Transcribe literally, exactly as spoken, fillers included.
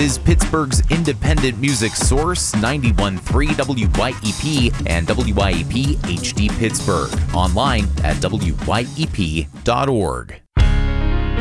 is Pittsburgh's independent music source, ninety-one point three W Y E P and W Y E P H D Pittsburgh. Online at W Y E P dot org.